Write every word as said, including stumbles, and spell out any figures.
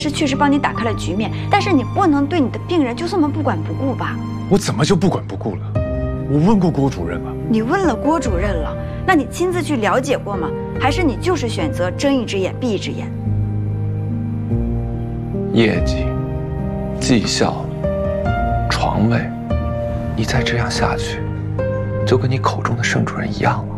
是确实帮你打开了局面，但是你不能对你的病人就这么不管不顾吧？ 我怎么就不管不顾了？我问过郭主任了。 你问了郭主任了，那你亲自去了解过吗？还是你就是选择睁一只眼闭一只眼？ 业绩、绩效、床位，你再这样下去，就跟你口中的盛主任一样了。